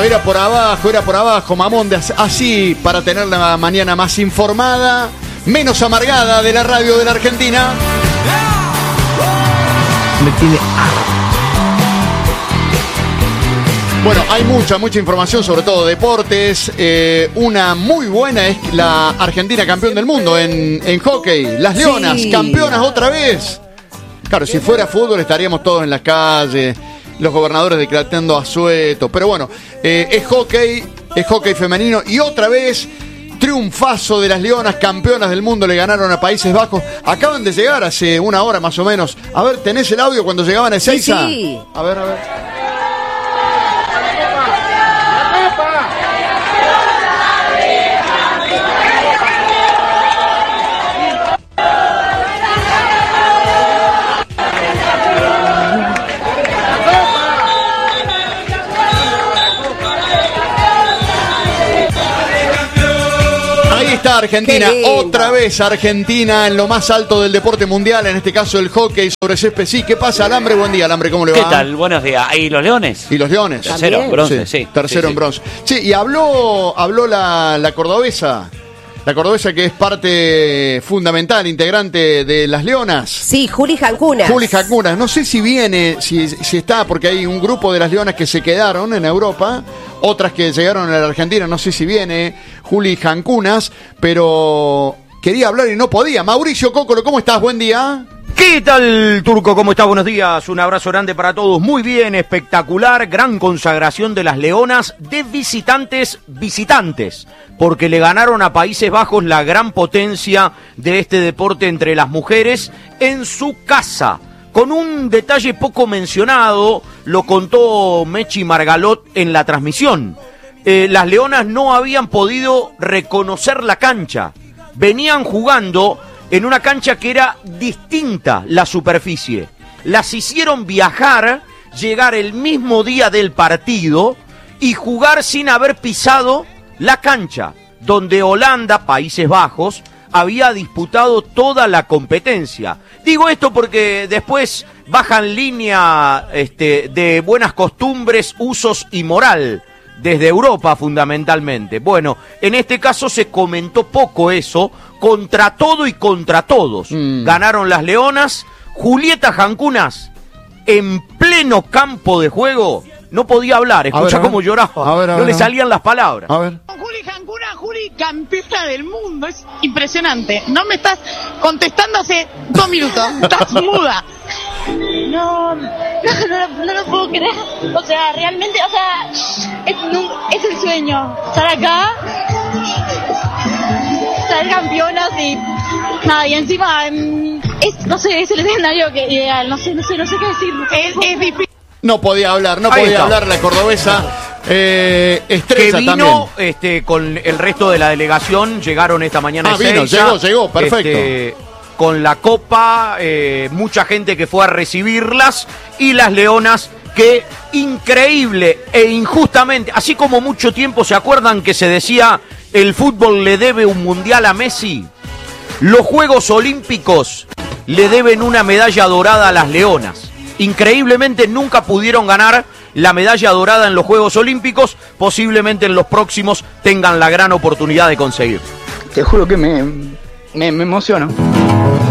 era por abajo, mamón, así para tener la mañana más informada, menos amargada de la radio de la Argentina. Me tiene Bueno, hay mucha información, sobre todo deportes. Una muy buena es la Argentina campeón del mundo en hockey. Las Leonas, sí, campeonas otra vez. Claro, si fuera fútbol estaríamos todos en las calles, los gobernadores decretando asueto. Pero bueno, es hockey femenino y otra vez triunfazo de las Leonas, campeonas del mundo, le ganaron a Países Bajos. Acaban de llegar hace una hora más o menos. A ver, ¿tenés el audio cuando llegaban a Ezeiza? Sí. A ver. Está Argentina, otra vez Argentina en lo más alto del deporte mundial, en este caso el hockey sobre césped. Sí, ¿qué pasa, Alambre? Buen día, Alambre, ¿cómo le va? ¿Qué tal? Buenos días. ¿Y los Leones? Y los Leones. Tercero en bronce, sí. Tercero en bronce. Sí, y habló la cordobesa. La cordobesa que es parte fundamental, integrante de las Leonas. Sí, Juli Jancunas. Juli Jancunas. No sé si viene, si está, porque hay un grupo de las Leonas que se quedaron en Europa, otras que llegaron a la Argentina. No sé si viene Juli Jancunas, pero quería hablar y no podía. Mauricio Cócolo, ¿cómo estás? Buen día. ¿Qué tal, Turco? ¿Cómo estás? Buenos días. Un abrazo grande para todos. Muy bien, espectacular. Gran consagración de las Leonas de visitantes, porque le ganaron a Países Bajos, la gran potencia de este deporte entre las mujeres, en su casa. Con un detalle poco mencionado, lo contó Mechi Margalot en la transmisión. Las Leonas no habían podido reconocer la cancha. Venían jugando en una cancha que era distinta la superficie. Las hicieron viajar, llegar el mismo día del partido y jugar sin haber pisado la cancha, donde Holanda, Países Bajos, había disputado toda la competencia. Digo esto porque después bajan línea de buenas costumbres, usos y moral, desde Europa fundamentalmente. Bueno, en este caso se comentó poco eso, contra todo y contra todos. Ganaron las Leonas. Julieta Jancunas, en pleno campo de juego, no podía hablar. Escuchá cómo lloraba. No le salían las palabras. A ver. Juli Jancunas, Juli, campeona del mundo. Es impresionante. No me estás contestando hace 2 minutos. Estás muda. No lo puedo creer. O sea, realmente, es el sueño. Estar acá, ser campeonas y nada, y encima no sé, es el escenario que ideal. No sé qué decir. Es difícil. No podía hablar la cordobesa. Estresa que vino, también. Con el resto de la delegación, llegaron esta mañana. Llegó, perfecto. Con la copa, mucha gente que fue a recibirlas, y las Leonas que, increíble e injustamente, así como mucho tiempo, ¿se acuerdan que se decía el fútbol le debe un mundial a Messi? Los Juegos Olímpicos le deben una medalla dorada a las Leonas. Increíblemente nunca pudieron ganar la medalla dorada en los Juegos Olímpicos. Posiblemente en los próximos tengan la gran oportunidad de conseguir. Te juro que me emociono.